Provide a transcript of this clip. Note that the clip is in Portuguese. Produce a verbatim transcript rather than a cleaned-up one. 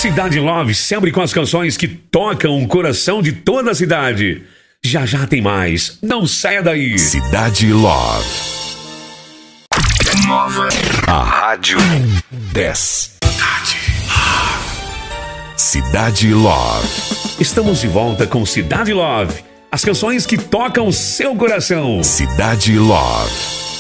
Cidade Love, sempre com as canções que tocam o coração de toda a cidade. Já já tem mais, não saia daí. Cidade Love. Nova. A Rádio dez. Cidade Love. Cidade Love. Estamos de volta com Cidade Love. As canções que tocam seu coração. Cidade Love.